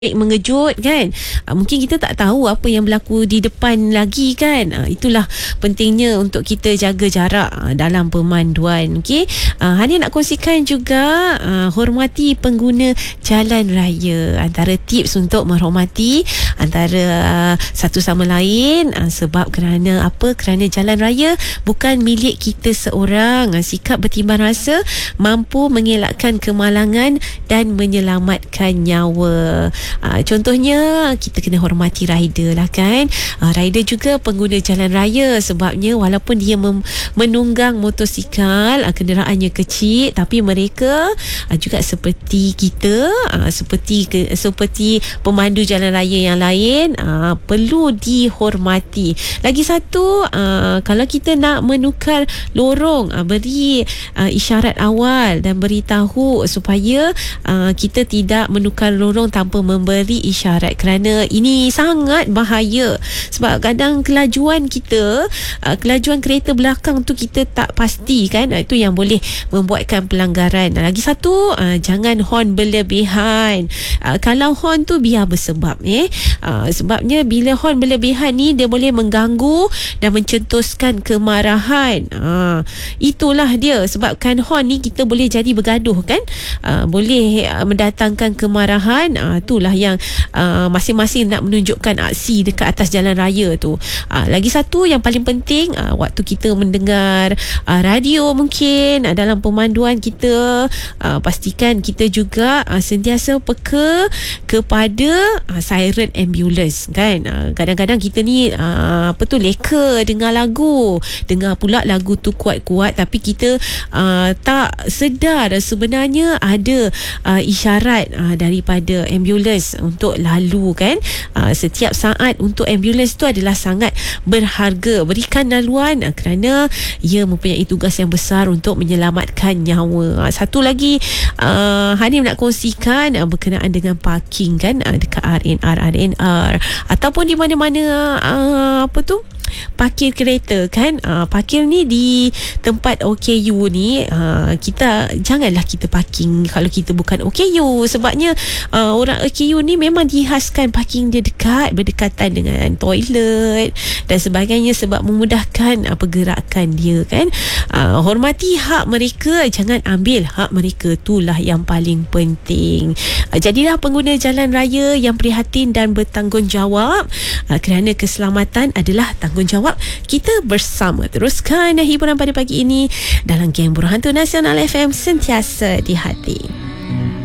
mengejut kan. Mungkin kita tak tahu apa yang berlaku di depan lagi kan. Itulah pentingnya untuk kita jaga jarak dalam pemanduan. Okey. Hanya nak kongsikan juga hormati pengguna jalan raya. Antara tips untuk menghormati antara satu sama lain, sebab kerana apa? Kerana jalan raya bukan milik kita seorang. Sikap bertimbang rasa mampu mengelakkan kemalangan dan menyelamatkan nyawa. Contohnya kita kena hormati rider lah kan. Rider juga pengguna jalan raya, sebabnya walaupun dia menunggang motosikal, kenderaannya kecil, tapi mereka juga seperti kita, seperti pemandu jalan raya yang lain, perlu dihormati. Lagi satu, kalau kita nak menukar lorong, beri isyarat awal dan beritahu supaya kita tidak menukar lorong tanpa memberi isyarat, kerana ini sangat bahaya. Sebab kadang kelajuan kereta belakang tu kita tak pasti kan, itu yang boleh membuatkan pelanggaran. Lagi satu, jangan horn berlebihan. Kalau horn tu biar bersebab sebabnya bila horn berlebihan ni dia boleh mengganggu dan mencetuskan kemarahan. Itulah dia, sebabkan horn ni kita boleh jadi bergaduh kan, boleh mendatangkan kemarahan. Itulah yang masing-masing nak menunjukkan aksi dekat atas jalan raya tu. Lagi satu yang paling penting, waktu kita mendengar radio mungkin dalam pemanduan kita, pastikan kita juga sentiasa peka kepada siren ambulans kan. Kadang-kadang kita ni leka dengar lagu, dengar pula lagu tu kuat-kuat, tapi kita tak sedar sebenarnya ada isyarat daripada ambulans untuk lalu kan. Setiap saat untuk ambulans tu adalah sangat berharga. Berikan laluan kerana ia mempunyai tugas yang besar untuk menyelamatkan nyawa. Satu lagi Hanim nak kongsikan berkenaan dengan parking kan, dekat RNR ataupun di mana-mana parkir kereta kan. Parkir ni di tempat OKU ni, janganlah kita parking kalau kita bukan OKU, sebabnya orang OKU ni memang dihaskan parking dia berdekatan dengan toilet dan sebagainya, sebab memudahkan pergerakan dia kan. Hormati hak mereka, jangan ambil hak mereka, itulah yang paling penting. Jadilah pengguna jalan raya yang prihatin dan bertanggungjawab, kerana keselamatan adalah tanggungjawab kita bersama. Teruskan hiburan pada pagi ini dalam Geng Burhan Hantu Nasional FM, sentiasa di hati.